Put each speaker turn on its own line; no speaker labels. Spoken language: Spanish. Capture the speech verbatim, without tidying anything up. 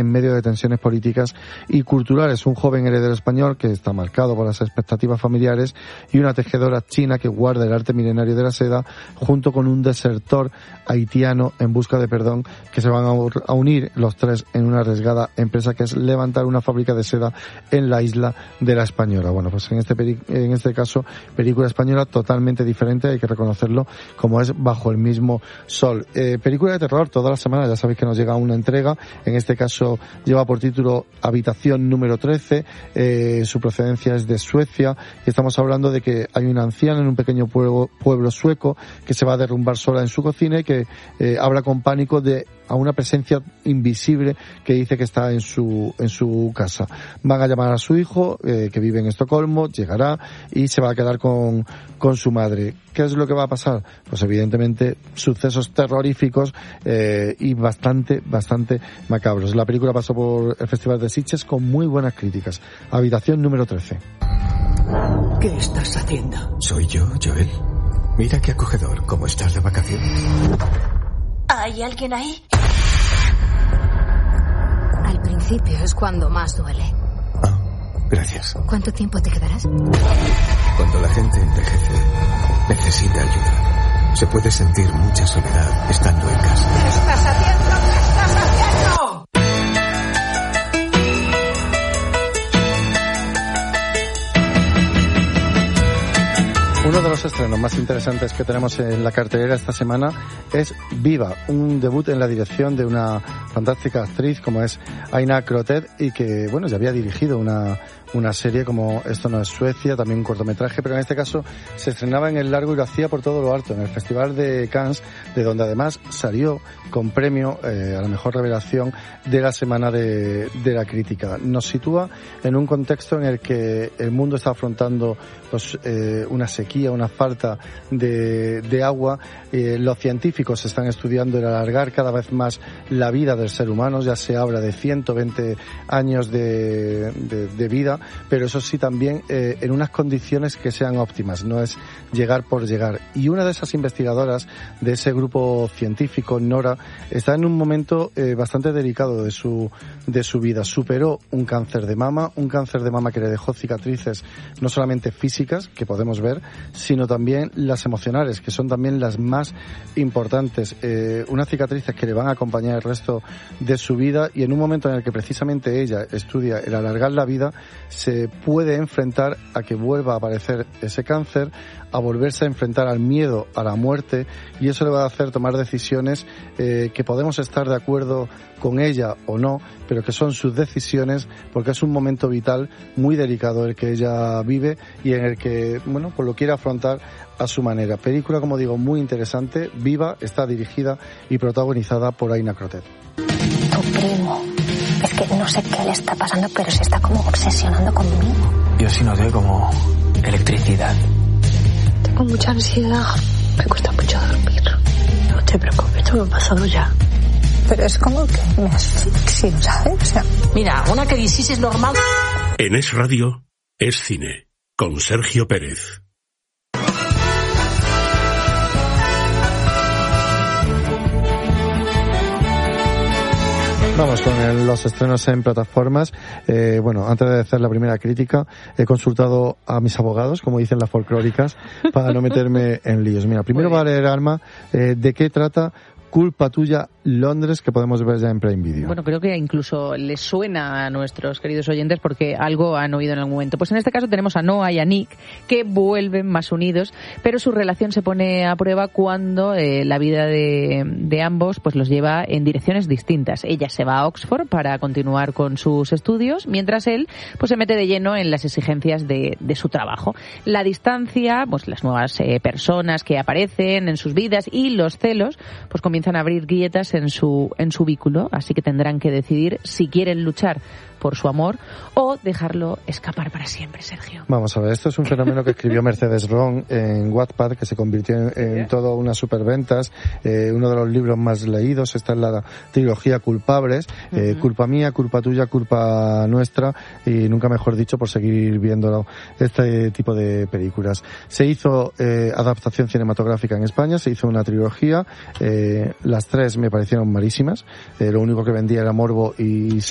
en medio de tensiones políticas y culturales. Un joven heredero español que está marcado por las expectativas familiares y una tejedora china que guarda el arte milenario de la seda, junto con un desertor haitiano en busca de perdón, que se van a unir los tres en una arriesgada empresa que es levantar una fábrica de seda en la isla de la Española. Bueno, pues en este peri- en este caso, película española totalmente diferente, hay que reconocerlo, como es Bajo el mismo sol. Eh, película de terror, todas las semanas ya sabéis que nos llega una entrega, en este caso lleva por título Habitación número trece, eh, su procedencia es de Suecia, y estamos hablando de que hay una anciana en un pequeño pueblo, pueblo sueco que se va a derrumbar sola en su cocina y que eh, habla con pánico de a una presencia invisible que dice que está en su en su casa. Van a llamar a su hijo, eh, que vive en Estocolmo, llegará y se va a quedar con, con su madre. ¿Qué es lo que va a pasar? Pues evidentemente sucesos terroríficos eh, y bastante, bastante macabros. La película pasó por el Festival de Sitges con muy buenas críticas. Habitación número trece.
¿Qué estás haciendo?
Soy yo, Joel. Mira qué acogedor, ¿cómo estás de vacaciones?
¿Hay alguien ahí?
Al principio es cuando más duele.
Ah, gracias.
¿Cuánto tiempo te quedarás?
Cuando la gente envejece, necesita ayuda. Se puede sentir mucha soledad estando en casa.
¿Qué estás haciendo? ¿Qué estás haciendo?
Uno de los estrenos más interesantes que tenemos en la cartelera esta semana es Viva, un debut en la dirección de una fantástica actriz como es Aina Crotet, y que, bueno, ya había dirigido una una serie como Esto no es Suecia, también un cortometraje, pero en este caso se estrenaba en el largo y lo hacía por todo lo alto, en el Festival de Cannes, de donde además salió con premio eh, a la mejor revelación de la semana de, de la crítica. Nos sitúa en un contexto en el que el mundo está afrontando pues eh, una sequía, una falta de, de agua. Eh, los científicos están estudiando el alargar cada vez más la vida del ser humano, ya se habla de ciento veinte años de, de, de vida, pero eso sí también eh, en unas condiciones que sean óptimas, no es llegar por llegar. Y una de esas investigadoras de ese grupo científico, Nora, está en un momento eh, bastante delicado de su, de su vida. Superó un cáncer de mama, un cáncer de mama que le dejó cicatrices no solamente físicas, que podemos ver, sino también las emocionales, que son también las más importantes. Eh, unas cicatrices que le van a acompañar el resto de su vida, y en un momento en el que precisamente ella estudia el alargar la vida, se puede enfrentar a que vuelva a aparecer ese cáncer, a volverse a enfrentar al miedo a la muerte, y eso le va a hacer tomar decisiones eh, que podemos estar de acuerdo con ella o no, pero que son sus decisiones, porque es un momento vital muy delicado el que ella vive y en el que, bueno, pues lo quiere afrontar a su manera. Película, como digo, muy interesante. Viva, está dirigida y protagonizada por Aina Crotet.
Tu primo. Es que no sé qué le está pasando, pero se está como obsesionando conmigo.
Yo sí noté como electricidad.
Tengo mucha ansiedad. Me cuesta mucho dormir.
No te preocupes, esto me ha pasado ya.
Pero es como que me asfixio, ¿sabes? O sea...
Mira, una crisis es normal.
En Es Radio, Es Cine, con Sergio Pérez.
Vamos con el, los estrenos en plataformas. Eh, bueno, antes de hacer la primera crítica, he consultado a mis abogados, como dicen las folclóricas, para no meterme en líos. Mira, primero va a leer, Alma, eh, de qué trata Culpa Tuya Londres, que podemos ver ya en Prime Video.
Bueno, creo que incluso les suena a nuestros queridos oyentes porque algo han oído en algún momento. Pues en este caso tenemos a Noah y a Nick, que vuelven más unidos, pero su relación se pone a prueba cuando eh, la vida de, de ambos pues los lleva en direcciones distintas. Ella se va a Oxford para continuar con sus estudios, mientras él pues se mete de lleno en las exigencias de, de su trabajo. La distancia, pues las nuevas eh, personas que aparecen en sus vidas y los celos, pues comienzan a abrir grietas en su en su vínculo, así que tendrán que decidir si quieren luchar por su amor o dejarlo escapar para siempre, Sergio.
Vamos a ver, esto es un fenómeno que escribió Mercedes Ron en Wattpad, que se convirtió en, en todo unas superventas, eh, uno de los libros más leídos. Esta es la trilogía Culpables, eh, uh-huh. Culpa mía, culpa tuya, culpa nuestra, y nunca mejor dicho por seguir viendo este tipo de películas. Se hizo eh, adaptación cinematográfica en España, se hizo una trilogía, eh, las tres me parecieron malísimas, eh, lo único que vendía era morbo y